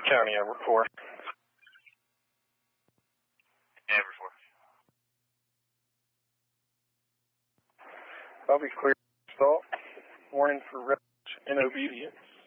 County, over 4. Over 4. I'll be clear to stall. Warning for refuge in obedience.